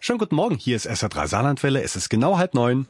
Schönen guten Morgen, hier ist SR3 Saarlandwelle, es ist genau 8:30.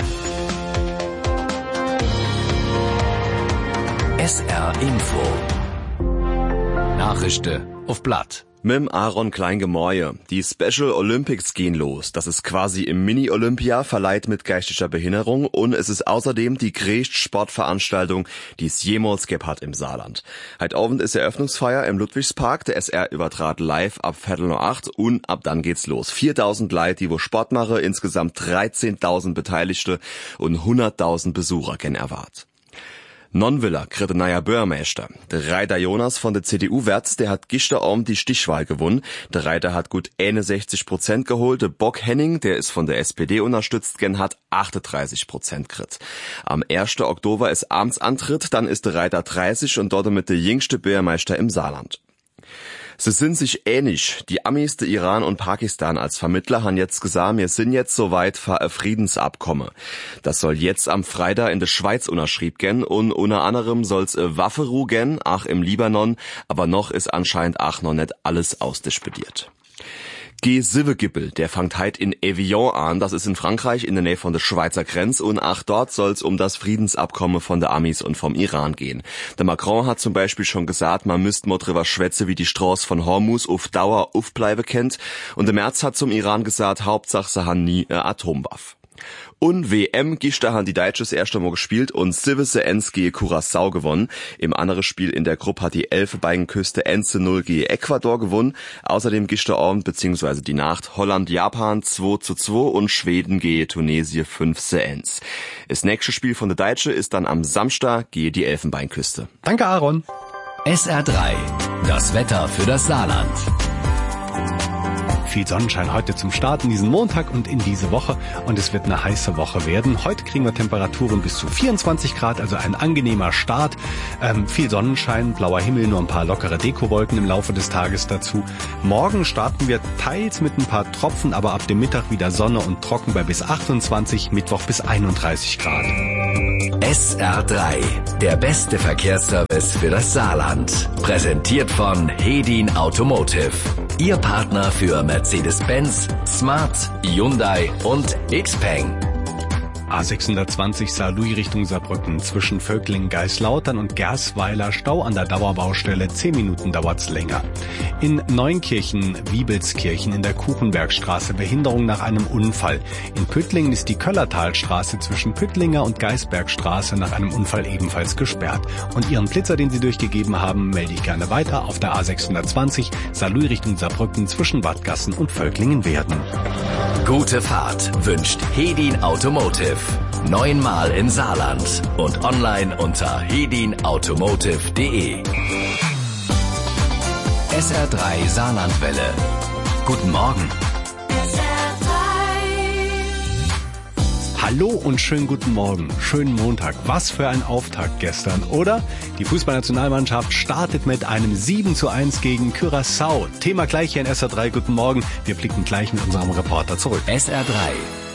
SR Info. Nachrichten auf Blatt. Mit Aaron Kleingemäue. Die Special Olympics gehen los. Das ist quasi im Mini-Olympia, verleiht mit geistiger Behinderung, und es ist außerdem die größte Sportveranstaltung, die es jemals gegeben hat im Saarland. Heute Abend ist Eröffnungsfeier im Ludwigspark. Der SR übertrat live ab 7:45 und ab dann geht's los. 4.000 Leute, die wo Sport machen, insgesamt 13.000 Beteiligte und 100.000 Besucher kennen erwartet. Nonwiller kriegt ein neuer Bürgermeister. Der Reiter Jonas von der CDU Wärts, der hat gestern Abend die Stichwahl gewonnen. Der Reiter hat gut 61% geholt. Der Bock Henning, der ist von der SPD unterstützt, hat 38% gekriegt. Am 1. Oktober ist Amtsantritt, dann ist der Reiter 30 und dort mit der jüngste Bürgermeister im Saarland. Sie sind sich ähnlich. Die Amis, der Iran und Pakistan als Vermittler haben jetzt gesagt, wir sind jetzt soweit für ein Friedensabkommen. Das soll jetzt am Freitag in der Schweiz unterschrieben gehen und unter anderem soll's Wafferu gehen, auch im Libanon, aber noch ist anscheinend auch noch nicht alles ausdisputiert. G7-Gipfel, der fängt heit in Evian an, das ist in Frankreich in der Nähe von der Schweizer Grenze, und auch dort soll's um das Friedensabkommen von der Amis und vom Iran gehen. Der Macron hat zum Beispiel schon gesagt, man müsste mal drüber schwätzen, wie die Straße von Hormuz auf Dauer aufbleiben kennt, und der Merz hat zum Iran gesagt, Hauptsache sie haben nie eine Atomwaffe. Und WM, gestern haben die Deutschen das erste Mal gespielt und 7:1 gegen Curaçao gewonnen. Im anderen Spiel in der Gruppe hat die Elfenbeinküste 1:0 gegen Ecuador gewonnen. Außerdem gestern Abend bzw. die Nacht Holland-Japan 2:2 und Schweden gegen Tunesien 5:1. Das nächste Spiel von der Deutschen ist dann am Samstag gegen die Elfenbeinküste. Danke, Aaron. SR3, das Wetter für das Saarland. Viel Sonnenschein heute zum Start in diesen Montag und in diese Woche, und es wird eine heiße Woche werden. Heute kriegen wir Temperaturen bis zu 24 Grad, also ein angenehmer Start. Viel Sonnenschein, blauer Himmel, nur ein paar lockere Dekowolken im Laufe des Tages dazu. Morgen starten wir teils mit ein paar Tropfen, aber ab dem Mittag wieder Sonne und trocken bei bis 28, Mittwoch bis 31 Grad. SR3, der beste Verkehrsservice für das Saarland. Präsentiert von Hedin Automotive. Ihr Partner für Mercedes-Benz, Smart, Hyundai und Xpeng. A620 Saarlouis Richtung Saarbrücken zwischen Völklingen, Geislautern und Gersweiler Stau an der Dauerbaustelle. 10 Minuten dauert's länger. In Neunkirchen, Wiebelskirchen in der Kuchenbergstraße Behinderung nach einem Unfall. In Püttlingen ist die Köllertalstraße zwischen Püttlinger und Geisbergstraße nach einem Unfall ebenfalls gesperrt. Und Ihren Blitzer, den Sie durchgegeben haben, melde ich gerne weiter auf der A620 Saarlouis Richtung Saarbrücken zwischen Wattgassen und Völklingen-Werden. Gute Fahrt wünscht Hedin Automotive. 9-mal im Saarland und online unter hedinautomotive.de. SR3 Saarlandwelle. Guten Morgen. Hallo und schönen guten Morgen, schönen Montag. Was für ein Auftakt gestern, oder? Die Fußballnationalmannschaft startet mit einem 7:1 gegen Curaçao. Thema gleich hier in SR3, guten Morgen. Wir blicken gleich mit unserem Reporter zurück. SR3